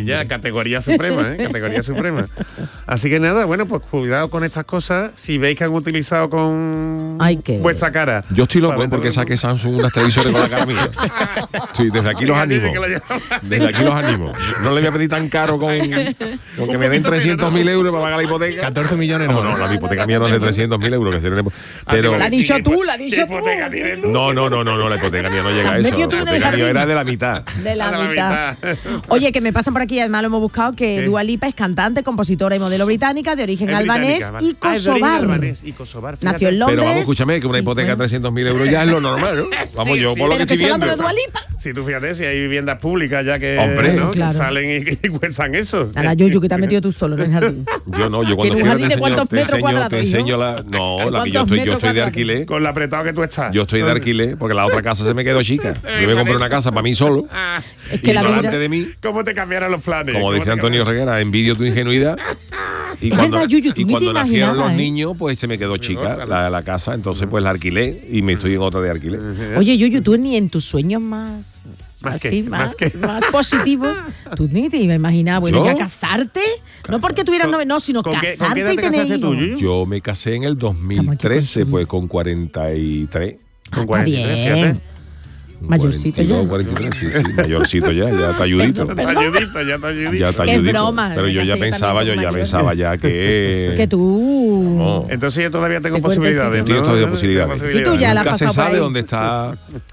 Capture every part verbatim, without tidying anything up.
ya, categoría suprema, ¿eh? Categoría suprema. Así que nada, bueno, pues cuidado con estas cosas. Si veis que han utilizado con Ay, qué vuestra cara. Yo estoy loco ¿eh? porque saque Samsung unas televisores con la cara mía. Sí, desde aquí los animo. Desde aquí los animo. No le voy a pedir tan caro con, con que me den trescientos mil euros para pagar la hipoteca. catorce millones no. No, no, la hipoteca mía no es de trescientos mil euros. Que sería una, pero, la has dicho tú, la has dicho tú. No, no, no, no, no, la hipoteca mía no llega a eso. La hipoteca mía era de la mitad. De la, la mitad. mitad. Oye, que me pasan por aquí, además lo hemos buscado, que ¿Qué? Dua Lipa es cantante, compositora y modelo británica de origen albanés y kosovar. Nació en Londres. Pero vamos, escúchame, que una hipoteca de trescientos mil euros ya es lo normal, ¿no? Vamos, sí, yo sí, por lo que estoy viendo. De Dua Lipa. Si tú fíjate, si hay viviendas públicas ya que, Hombre, ¿no? claro. que salen y, y cuestan eso. Nada, Yuyu, que te has metido tú solo en el jardín. Yo no, yo cuando quieras te enseño, te enseño, te enseño la... No, la que yo estoy, yo estoy de alquiler. Con lo apretado que tú estás. Yo estoy de alquiler porque la otra casa se me quedó chica. Yo me compré una casa para mí solo. Es que y la delante de mí... ¿Cómo te cambiaron los planes? Como dice Antonio Reguera, envidio tu ingenuidad. Y cuando, Yuyu, y cuando nacieron los ¿eh? niños, pues se me quedó chica la, la casa. Entonces, pues la alquilé y me estoy en otra de alquiler. Oye, Yuyu, tú ni en tus sueños más... ¿Más así, qué? más, ¿Más qué? más positivos. Tú ni te ibas a imaginar, bueno, ¿Yo? ya casarte. Casar. No porque tuvieras novio, no, sino ¿Con casarte qué, ¿con qué edad y te tener casaste tú, hijos. Yuyu? Yo me casé en el dos mil trece, pues con cuarenta y tres. Ah, está bien. Mayorcito ya. cuarenta y tres, sí, sí, mayorcito ya, ya está ayudito. Está ayudito, ya está ayudito. Ya está Qué ayudito. broma. Pero yo ya pensaba, yo ya pensaba ya que... Que tú... No. Entonces yo todavía tengo Se posibilidades, cuenta, ¿no? Yo todavía posibilidades. Sí, tú ya la has Nunca se pasado por sabe ahí. dónde está...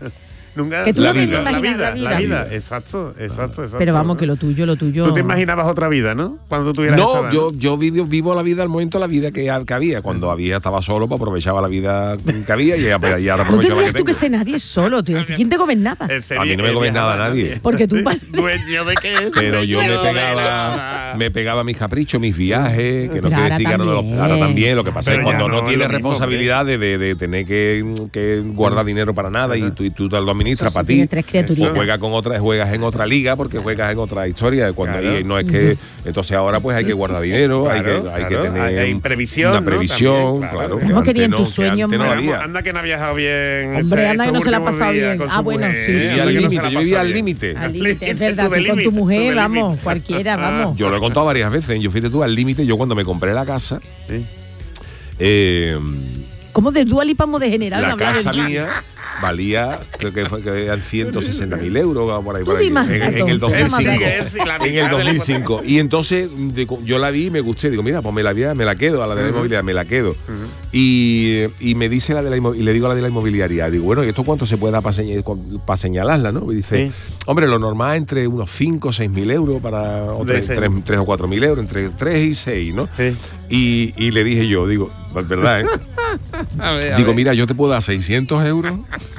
Nunca, Que tú la, no te vida, la imaginas vida, la vida. la vida, exacto, exacto, exacto. Pero vamos, que lo tuyo, lo tuyo... Tú te imaginabas otra vida, ¿no? Cuando tú tuvieras esta No, edad, yo, yo vivo, vivo la vida al momento de la vida que, que había. Cuando había estaba solo, pues aprovechaba la vida que había y, y ahora No aprovechaba tendrías que tú tengo. que ser nadie solo, tío. ¿Quién te gobernaba? El A mí no me gobernaba nadie. Porque tú... ¿Dueño de qué? Pero yo me Dueño de pegaba, nada. me pegaba mis caprichos, mis viajes, que no Pero quiere ahora decir que ahora, no lo- también. ahora también. Lo que pasa Pero es que cuando ya no no, es tienes lo mismo, responsabilidad de, de, de tener que, que guardar dinero para nada y tú, y tú te lo administras Eso sí, para ti, tiene tres criaturitas. o juegas con otra, juegas en otra liga porque juegas en otra historia. Cuando Claro. ahí no es que entonces ahora pues hay que guardar dinero, hay Claro, que, hay claro. que tener Hay- hay previsión, una ¿no? previsión, También, claro. claro. ¿Cómo que querían antes tus no- que sueños antes no más? había. Anda que no ha viajado bien. Hombre, este- anda que estos no se la ha últimos pasado días bien. con Ah, su bueno, mujer, sí, ¿eh? sí. Vivía Anda al que no se límite, la ha yo vivía pasado al bien. límite. Al límite, es Tú verdad, de tú con límite, tu tú mujer, de vamos, límite. cualquiera, vamos. Yo lo he contado varias veces. Yo fíjate tú al límite. Yo cuando me compré la casa, Sí. eh, ¿Cómo de Dua Lipa hemos degenerado en la hablar de casa Dua? mía valía, creo que, fue, que eran ciento sesenta mil euros o por ahí. Tú Por ahí. dimas, En, en Gato, el tú dos mil dimas, cinco. Gato. Él sí, la En mitad el de la dos mil cinco. Y entonces de- yo la vi y me gusté. Digo, mira, pues me la, voy a- me la quedo a la de la inmobiliaria, me la quedo. y, y me dice la de la inmo- y le digo a la de la inmobiliaria, digo, bueno, ¿y esto cuánto se puede dar para señ- señalarla, no? Y dice, Sí. hombre, lo normal entre unos cinco o seis mil euros para o De tres, ese. tres- tres o cuatro mil euros, entre tres y seis, ¿no? Sí. Y, y le dije yo, digo, pues verdad, ¿eh? A ver, a Digo, ver. mira, yo te puedo dar seiscientos euros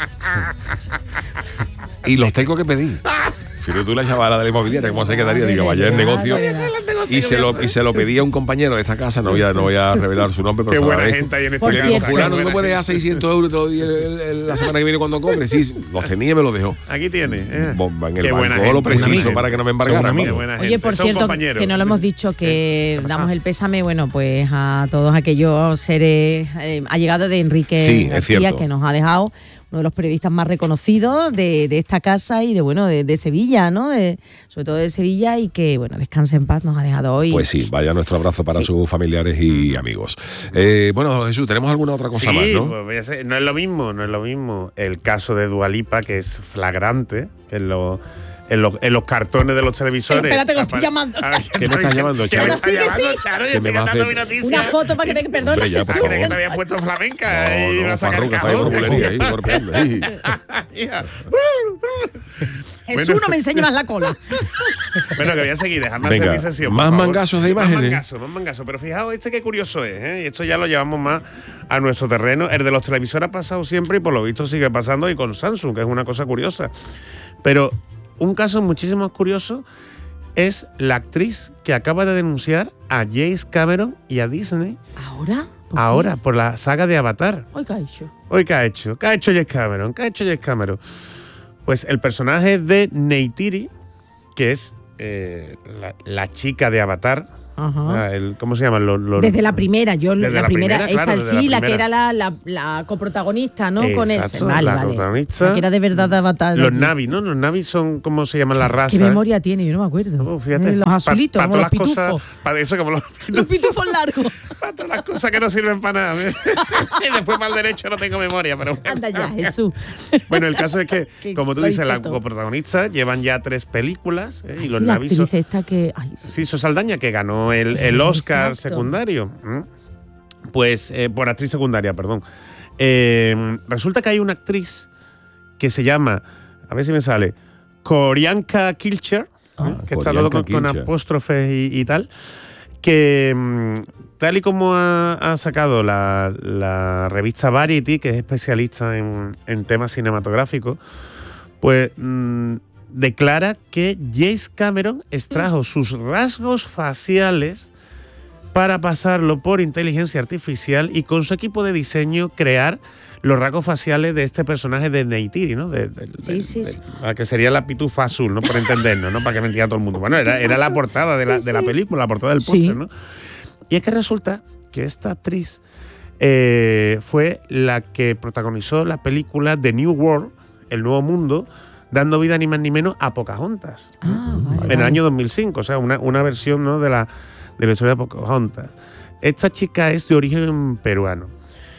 y los tengo que pedir. Fíjate tú la chavala de la inmobiliaria, ¿cómo se quedaría? Digo, vaya el negocio. Y se lo, y se lo pedí a un compañero de esta casa, no voy a, no voy a revelar su nombre, pero Qué se lo buena agradezco. gente hay en esta Por Le casa. digo, cierto. fulano, ¿no Qué me buena puedes dar gente. seiscientos euros te lo doy el- el- el- la semana que viene cuando cobre? Sí, los tenía y me los dejó. Aquí tiene. eh. Bomba en el Qué buena banco, lo gente, preciso buena gente. para que no me Son embargaran. amigos, vamos. buena Oye, gente. por Son cierto, compañeros. que no lo hemos dicho, que ¿Qué pasa? damos el pésame, bueno, pues a todos aquellos seres eh, allegados de Enrique Sí, es García, cierto. que nos ha dejado uno de los periodistas más reconocidos de, de esta casa y de bueno de, de Sevilla, ¿no? De- sobre todo de Sevilla, y que bueno, descanse en paz, nos ha dejado hoy. Pues sí, vaya nuestro abrazo para Sí. sus familiares y amigos. Eh, bueno, Jesús, ¿tenemos alguna otra cosa sí, más, no? pues voy a hacer- no es lo mismo, no es lo mismo. El caso de Dua Lipa, que es flagrante, que en los, en los, en los cartones de los televisores. Espérate, que lo estoy apare- llamando. A ver, ¿Qué me estás llamando, ¿Qué me Charo? estás Sí, que llamando, sí. Charo? Que Yo me estoy va a dando hacer- mi noticia. Una foto para que te perdone. Hombre, ya, por Ah, favor. creía que te había puesto flamenca No, y no, iba a sacar Farruca, está ahí por cajón. bulería, ahí, golpeando, ahí. Hija. Jesús Bueno. no me enseña más la cola. Bueno, que voy a seguir, dejadme Venga, hacer mi sesión. por más favor. mangazos de Más imágenes. mangazos, más mangazos. Pero fijaos, este qué curioso es, ¿eh? Y esto ya lo llevamos más a nuestro terreno. El de los televisores ha pasado siempre y por lo visto sigue pasando, y con Samsung, que es una cosa curiosa. Pero un caso muchísimo más curioso es la actriz que acaba de denunciar a James Cameron y a Disney ¿Ahora? ¿Por qué? ahora por la saga de Avatar. Ay, ¿qué ha hecho? Hoy, ¿qué ha hecho? ¿Qué ha hecho James Cameron? ¿Qué ha hecho James Cameron? Pues el personaje de Neytiri, que es eh, la, la chica de Avatar, Ajá. El, ¿Cómo se llaman? Los, los, desde la primera, yo desde la, la primera, primera, esa claro, sí, la la que era la, la, la coprotagonista, ¿no? Exacto, con ese. Vale, la vale. protagonista. La que era de verdad de batalla. Los Navi, ¿no? Los Navi son, ¿cómo se llaman las razas? ¿Qué memoria tiene? Yo no me acuerdo. Oh, fíjate. Los azulitos, pa, pa como los todas las pitufos. Cosas, para eso como los pitufos. Los pitufos largos. Para todas las cosas que no sirven para nada. Y después para el derecho no tengo memoria, pero bueno. Anda ya, Jesús. Bueno, el caso es que, como tú dices, la coprotagonista llevan ya tres películas, ¿eh? Ay, y los sí, Navi la son, dice esta que, ay, sí, Sos Saldaña, que ganó el, el Oscar Exacto. secundario. ¿Mm? Pues, eh, por actriz secundaria, perdón. Eh, resulta que hay una actriz que se llama, a ver si me sale, Qorianka Kilcher, Ah, ¿eh? que está todo con, con apóstrofes y, y tal, que mm, tal y como ha, ha sacado la, la revista Variety, que es especialista en, en temas cinematográficos, pues mmm, declara que James Cameron extrajo sus rasgos faciales para pasarlo por inteligencia artificial y con su equipo de diseño crear los rasgos faciales de este personaje de Neytiri, ¿no? De, de, sí, de, sí, de, sí. La que sería la pitufa azul, ¿no? Por entendernos, ¿no? Para que me entienda todo el mundo. Bueno, era, era la portada de, sí, la, de la película, la portada del póster, sí. ¿no? Y es que resulta que esta actriz eh, fue la que protagonizó la película The New World, El Nuevo Mundo, dando vida ni más ni menos a Pocahontas. Ah, vale, en vale. el año dos mil cinco, o sea, una, una versión, ¿no? de, la, de la historia de Pocahontas. Esta chica es de origen peruano.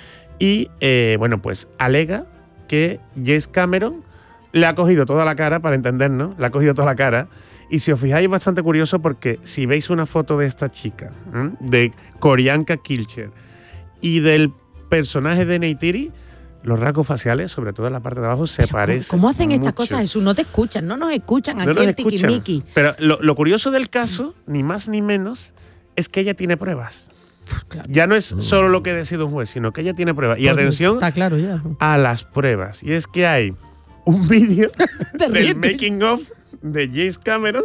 Y, eh, bueno, pues alega que James Cameron le ha cogido toda la cara, para entendernos, le ha cogido toda la cara. Y si os fijáis, es bastante curioso porque si veis una foto de esta chica, ¿eh? de Qorianka Kilcher, y del personaje de Neytiri, los rasgos faciales, sobre todo en la parte de abajo, se Pero parecen. ¿Cómo, cómo hacen estas mucho. cosas, Jesús? No te escuchan, no nos escuchan No aquí nos el escuchan. tiquismiqui. Pero lo, lo curioso del caso, ni más ni menos, es que ella tiene pruebas. Claro. Ya no es solo lo que decide un juez, sino que ella tiene pruebas. Y Porque atención Está claro ya. a las pruebas. Y es que hay un vídeo Te del ríes. making of de James Cameron,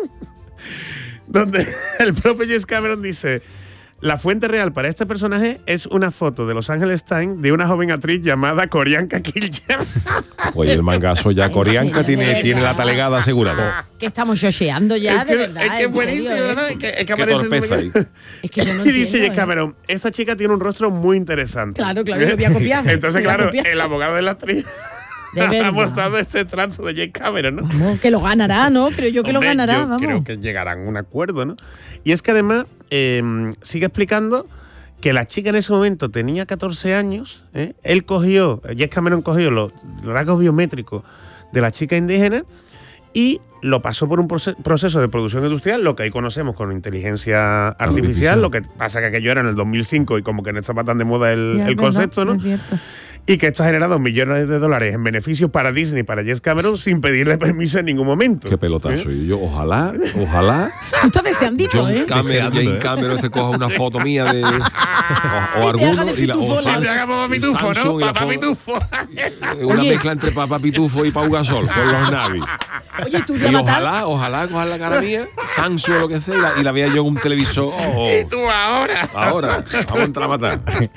donde el propio James Cameron dice: la fuente real para este personaje es una foto de Los Angeles Times de una joven actriz llamada Qorianka Kilcher. Oye, el mangazo ya ¿En Qorianka serio? tiene, ¿De tiene la verdad? talegada asegurada. Que estamos yocheando ya, es que, de verdad. es que en es buenísimo, serio, ¿eh? ¿no? Es que, es que Qué aparece torpeza ahí. Es que yo no y dice entiendo, James ¿eh? Cameron: esta chica tiene un rostro muy interesante. Claro, claro, lo voy a copiar. Entonces, Lo voy a claro, copiar. el abogado de la actriz De ha verdad. mostrado ese trato de James Cameron, ¿no? Vamos, que lo ganará, ¿no? Creo yo que Hombre, lo ganará, yo vamos. creo que llegarán a un acuerdo, ¿no? Y es que además eh, sigue explicando que la chica en ese momento tenía catorce años, ¿eh? Él cogió, James Cameron cogió los rasgos biométricos de la chica indígena y lo pasó por un proce- proceso de producción industrial, lo que ahí conocemos con inteligencia artificial, Artificial. lo que pasa que aquello era en el dos mil cinco y como que no estaba tan de moda el, Ya, el es verdad, concepto, ¿no? es cierto. Y que esto ha generado millones de dólares en beneficios para Disney, para James Cameron, sin pedirle permiso en ningún momento. Qué pelotazo. ¿Eh? Y yo, ojalá, ojalá. Tú estás deseandito, John ¿eh? Cameron, Deseando, James ¿eh? Cameron te coja una foto mía de. O, o Y te alguno. haga de y la, pitufo, o la- Que te Samsung, haga Papá Pitufo, ¿no? Samsung y la Papá pongo- Pitufo. Una Oye. mezcla entre Papá Pitufo y Pau Gasol con los Navi. Oye, tú de Y avatar. ojalá, ojalá coja la cara mía, Samsung o lo que sea, y la, y la vea yo en un televisor. Oh, Y tú ahora. ahora, vamos a entrar a matar.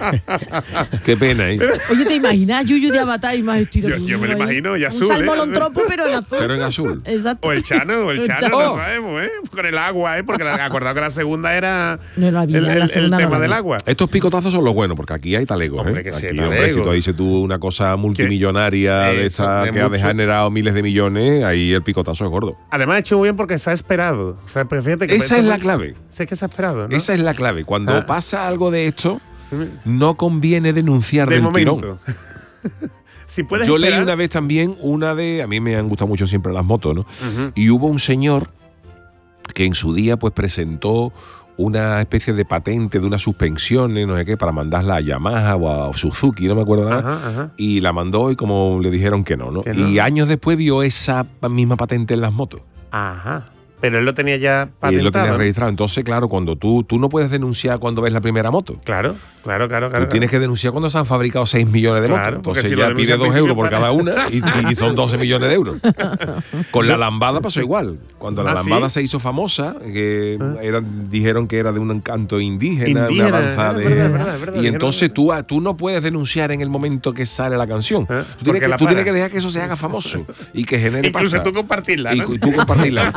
Qué pena, ¿eh? Oye, ¿te imaginas Yuyu de avatar y más estilo? Yo- yo me lo ahí? imagino, y azul, Un ¿eh? salmolontropo, pero en azul. Pero en azul. Exacto. O el Chano, o el El Chano, Chano. no sabemos, ¿eh? Con el agua, ¿eh? Porque la, acordado que la segunda era No la vi, el, la el- el segunda no tema la del vi. agua. Estos picotazos son los buenos, porque aquí hay talegos, Hombre, ¿eh? que sí, Aquí, talego. hombre, si tú dices tú una cosa multimillonaria de Eso, esa de que ha mucho. generado miles de millones, ahí el picotazo es gordo. Además, ha hecho muy bien porque se ha esperado. O sea, pero fíjate que Esa es la clave. Sé que se ha esperado, ¿no? Esa es la clave. Cuando Ah. pasa algo de esto, no conviene denunciar de del momento. tirón. Si puedes Yo leí esperar- una vez también una de. A mí me han gustado mucho siempre las motos, ¿no? Ujú. Y hubo un señor que en su día pues presentó una especie de patente de unas suspensiones, no sé qué, para mandarla a Yamaha o a Suzuki, no me acuerdo nada. Ajá, ajá. Y la mandó y como le dijeron que no, ¿no? Que no. Y años después vio esa misma patente en las motos. Ajá. Pero él lo tenía ya patentado. Y él lo tenía ¿no? registrado. Entonces, claro, cuando tú, tú no puedes denunciar cuando ves la primera moto. Claro, claro, claro. Tú claro. tienes que denunciar cuando se han fabricado seis millones de Claro, motos. porque Entonces si lo ya denuncia pide al dos principio euros por para- cada una y, y son doce millones de euros. Con la lambada pasó igual. Cuando la ¿Ah, lambada sí? se hizo famosa, que era, dijeron que era de un encanto indígena, Indígena, una danza es de. verdad, es verdad, es verdad, y dijeron- entonces tú, tú no puedes denunciar en el momento que sale la canción. Ah, Tú, porque tienes que, la tú para. tienes que dejar que eso se haga famoso y que genere Incluso pasta. tú compartirla, Y ¿no? tú compartirla. Y cuando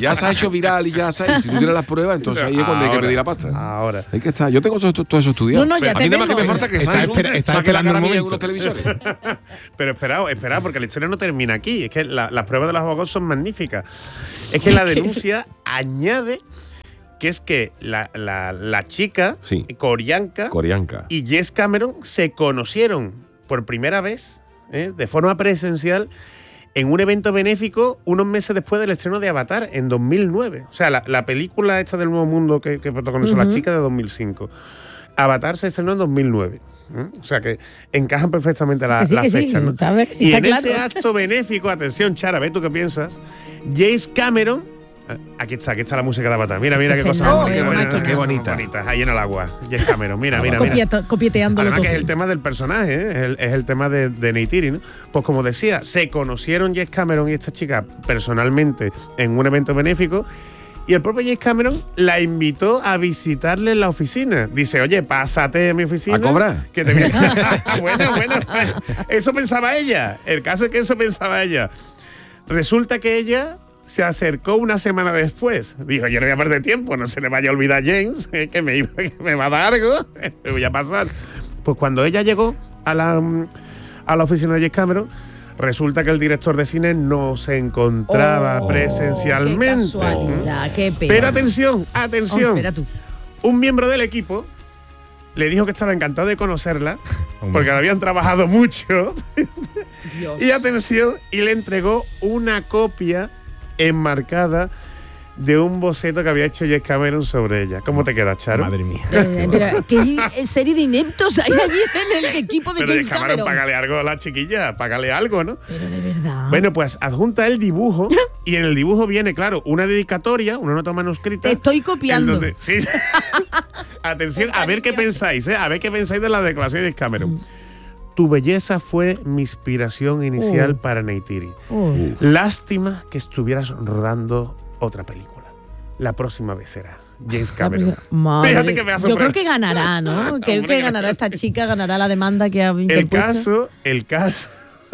ya se ha hecho viral y ya se ha, si tú tienes las pruebas, entonces ahí es cuando hay que pedir la pasta. Ahora. Hay que estar. Yo tengo todo, todo eso estudiado. No, no, ya a te mí nada más tengo. que me falta que Está Samsung esper- está saque la esperando cara el mía en momento. unos televisores. Pero esperad, esperad, porque la historia no termina aquí. Es que la- las pruebas de los abogados son magníficas. Es que la denuncia añade que es que la, la, la chica, Sí. Corianca, Corianca. y Jess Cameron se conocieron por primera vez, ¿eh? de forma presencial, en un evento benéfico unos meses después del estreno de Avatar, en dos mil nueve. O sea, la, la película esta del Nuevo Mundo que, que protagonizó Ujú. la chica de dos mil cinco. Avatar se estrenó en dos mil nueve. ¿eh? O sea que encajan perfectamente la- Que sí, las que sí, fechas, ¿no? está bien, sí y está en claro. ese acto benéfico, atención, Chara, ¿ves tú qué piensas? James Cameron. Aquí está, aquí está la música de Avatar. Mira, mira Qué qué cosa. fenómeno, qué, qué buena, máquina. Qué bonita. Ahí en el agua. James Cameron. Mira, mira, mira. Copieta- Copieteándolo Además que es todo. el tema del personaje, ¿eh? es, el, es el tema de, de Neytiri, ¿no? Pues como decía, se conocieron James Cameron y esta chica personalmente en un evento benéfico y el propio James Cameron la invitó a visitarle en la oficina. Dice, oye, pásate a mi oficina. ¿A cobrar? Que te voy a- bueno, bueno, eso pensaba ella. El caso es que eso pensaba ella. Resulta que ella se acercó una semana después. Dijo, yo no voy a perder tiempo, no se le vaya a olvidar a James, eh, que, me, iba, que me va a dar algo, me voy a pasar. Pues cuando ella llegó a la, a la oficina de James Cameron, resulta que el director de cine no se encontraba Oh, presencialmente. Qué casualidad, qué pena. Pero atención, Oh, atención. espera tú. Un miembro del equipo le dijo que estaba encantado de conocerla, Hombre. porque habían trabajado mucho. Dios. Y atención, y le entregó una copia enmarcada de un boceto que había hecho James Cameron sobre ella. ¿Cómo te quedas, Charo? Madre mía. Eh, pero qué serie de ineptos hay allí en el equipo de Pero James James Cameron, Cameron. págale algo a la chiquilla, págale algo, ¿no? Pero de verdad. Bueno, pues adjunta el dibujo y en el dibujo viene, claro, una dedicatoria, una nota manuscrita. Te estoy en copiando. donde- sí. Atención, a ver qué pensáis, ¿eh? A ver qué pensáis de la declaración de James Cameron. Tu belleza fue mi inspiración inicial Oh. para Neytiri. Uy. Lástima que estuvieras rodando otra película. La próxima vez será James Cameron. Madre. Fíjate que me ha Yo creo sorprendido. que ganará, ¿no? Creo Hombre, que ganará esta chica, ganará la demanda que ha El interpuesto. caso, el caso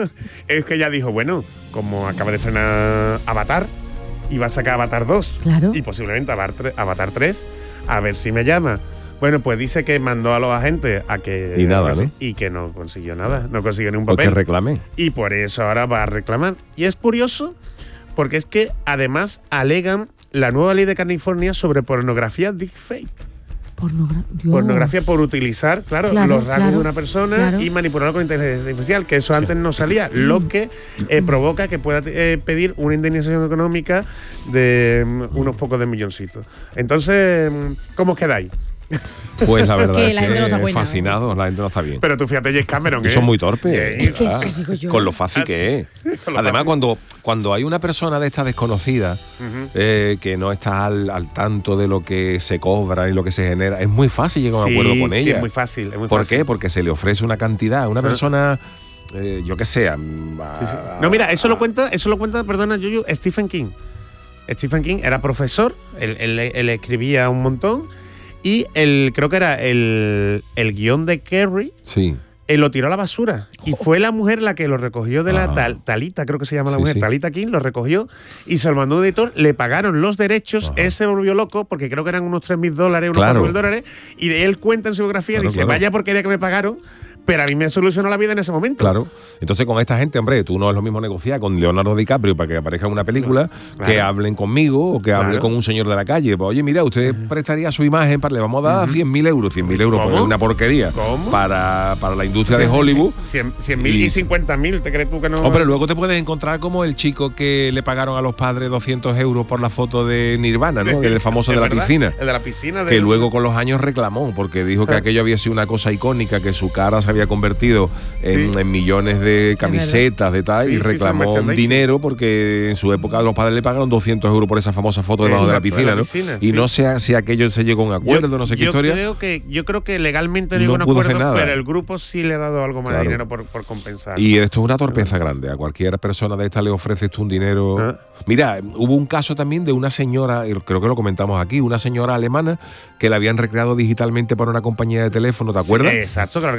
es que ella dijo, bueno, como acaba de estrenar Avatar, y va a sacar Avatar dos. Claro. Y posiblemente Avatar tres, Avatar tres, a ver si me llama. Bueno, pues dice que mandó a los agentes a que… Y nada, a que- ¿no? Y que no consiguió nada, no consiguió ni un Porque papel. reclamé. Y por eso ahora va a reclamar. Y es curioso porque es que además alegan la nueva ley de California sobre pornografía deepfake. Pornogra- Dios. Pornografía por utilizar, claro, Claro, los rasgos claro, de una persona claro. y manipularlo con inteligencia artificial, que eso antes no salía, lo que eh, provoca que pueda eh, pedir una indemnización económica de mm, unos pocos de milloncitos. Entonces, mm, ¿cómo os quedáis? Pues la verdad Que es la gente no está que buena. fascinados, la gente no está bien. Pero tú fíjate, James Cameron, Y ¿eh? son muy torpes. James, Es que ah, eso digo yo. Con lo fácil Ah, que es. Con lo Además, fácil. cuando, cuando hay una persona de esta desconocida Ujú. eh, que no está al, al tanto de lo que se cobra y lo que se genera, es muy fácil llegar a un Sí, acuerdo con sí, ella. es muy fácil. Es muy ¿Por fácil. qué? Porque se le ofrece una cantidad. Una Ah. persona, eh, yo que sé. Sí, sí. No, mira, eso lo cuenta, eso lo cuenta, perdona, Yuyu, Stephen King. Stephen King era profesor, él, él- él escribía un montón y el, creo que era el, el guión de Carrie, Sí. él lo tiró a la basura. Y fue la mujer la que lo recogió de la Ah. tal- Talita, creo que se llama la Sí, mujer, sí. Talita King, lo recogió y se lo mandó a un editor, le pagaron los derechos, Ajá. él se volvió loco porque creo que eran unos tres mil dólares, unos Claro. cuatro mil dólares, y de él cuenta en su biografía, Claro, dice, claro. vaya porquería que me pagaron, pero a mí me solucionó la vida en ese momento. Claro. Entonces, con esta gente, hombre, tú no es lo mismo negociar con Leonardo DiCaprio para que aparezca en una película, Claro. que hablen conmigo o que hable Claro. con un señor de la calle. Pues, oye, mira, usted prestaría su imagen, para, le vamos a dar cien mil euros. cien mil euros, ¿Cómo? pues es una porquería. ¿Cómo? Para, para la industria de Hollywood. cien mil Y- y cincuenta mil, ¿te crees tú que no? Hombre, luego te puedes encontrar como el chico que le pagaron a los padres doscientos euros por la foto de Nirvana, ¿no? El famoso ¿Es de la verdad? piscina. El de la piscina. Que del- luego con los años reclamó, porque dijo que Ah. aquello había sido una cosa icónica, que su cara se había convertido en, Sí. en millones de camisetas, de tal, Sí, y sí, son reclamó merchandising. dinero porque en su época los padres le pagaron doscientos euros por esa famosa foto debajo de la Exacto, piscina, de la ¿no? piscina, y sí. no sé si aquello se llegó a un acuerdo, no sé qué yo historia. Creo que, yo creo que legalmente no No llegó a un pudo hacer acuerdo, nada. pero el grupo sí le ha dado algo más Claro. de dinero por, por compensar. Y esto es una torpeza grande. A cualquier persona de esta le ofreces tú un dinero. Ah. Mira, hubo un caso también de una señora, y creo que lo comentamos aquí, una señora alemana que la habían recreado digitalmente para una compañía de teléfono, ¿te acuerdas? Sí, exacto, claro que me acuerdo.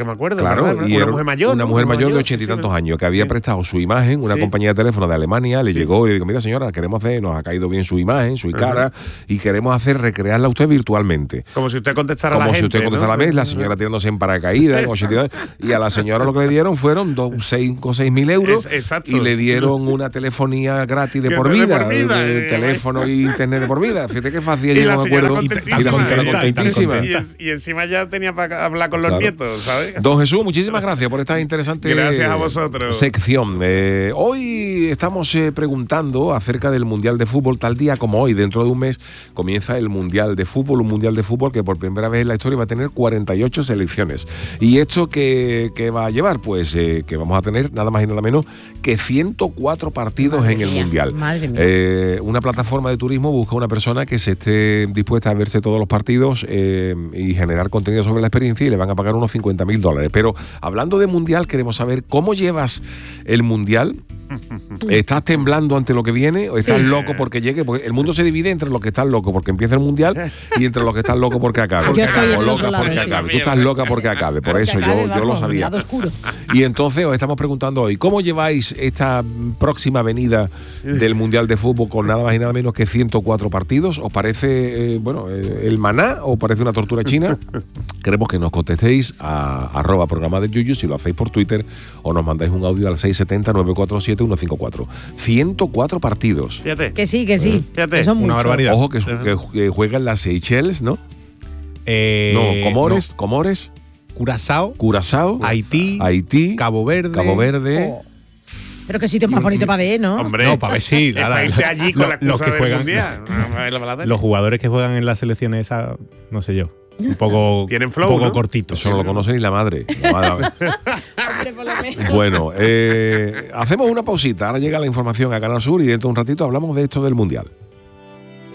claro, ¿verdad? y una era mujer mayor. Una ¿no? mujer mayor de sí, ochenta y sí, tantos sí. años, que había Sí. prestado su imagen, una Sí. compañía de teléfono de Alemania, le Sí. llegó y le digo, mira señora, queremos hacer, nos ha caído bien su imagen, su cara, Ajá. y queremos hacer recrearla a usted virtualmente. Como si usted contestara a Como la si gente, usted contestara ¿no? a la vez, la señora tirándose en paracaídas, con ochenta y dos, y a la señora lo que le dieron fueron cinco o seis mil euros, Es- exacto. y le dieron una telefonía gratis de Que por de vida, por vida, de eh, teléfono y internet de por vida. Fíjate qué fácil, Y yo la no me señora acuerdo. contentísima. Y la señora Y- y- contentísima. Y, en- y encima ya tenía para hablar con los Claro. nietos, ¿sabes? Don Jesús, muchísimas gracias por esta interesante Gracias a vosotros. sección. Eh, hoy estamos eh, preguntando acerca del Mundial de Fútbol, tal día como hoy, dentro de un mes, comienza el Mundial de Fútbol, un Mundial de Fútbol que por primera vez en la historia va a tener cuarenta y ocho selecciones. ¿Y esto qué, qué va a llevar? Pues eh, que vamos a tener nada más y nada menos que ciento cuatro partidos Madre en el mía, Mundial. madre mía. Eh, una plataforma de turismo busca una persona que se esté dispuesta a verse todos los partidos eh, y generar contenido sobre la experiencia, y le van a pagar unos cincuenta mil dólares. Pero hablando de Mundial, queremos saber cómo llevas el Mundial. ¿Estás temblando ante lo que viene o estás Sí. loco porque llegue? Porque el mundo se divide entre los que están locos porque empieza el Mundial y entre los que están locos porque acabe. Yo estoy en o el loca otro lado, porque sí. acabe. Tú estás loca porque acabe. Por Porque eso acabe, yo, yo lo vamos, sabía. lado oscuro. Y entonces os estamos preguntando hoy, ¿cómo lleváis esta próxima venida del Mundial de Fútbol con nada más y nada menos que ciento cuatro partidos? ¿Os parece, eh, bueno, eh, el maná o parece una tortura china? Queremos que nos contestéis a arroba programa del Yuyu, si lo hacéis por Twitter, o nos mandáis un audio al seis siete cero, nueve cuatro siete, uno cinco cuatro. ciento cuatro partidos. Fíjate. Que sí, que sí. Fíjate, que son una muchos. barbaridad. Ojo que, que, que juegan las Seychelles, ¿no? Eh, no, Comores, Comores, no, Curazao, Curazao, Haití, Haití, Cabo Verde. Cabo Verde. Oh. Pero qué sitio más bonito para ver, ¿no? Hombre, No, para ver si es para irte allí con lo- la los excusa que del juegan- mundial. A ver la balada. Los jugadores que juegan en las selecciones esa, no sé yo, un poco, Tienen flow, un poco ¿no? cortitos. Eso no lo conoce ni la madre. La madre. Hombre, por lo menos. Bueno, eh, hacemos una pausita. Ahora llega la información a Canal Sur y dentro de un ratito hablamos de esto del Mundial.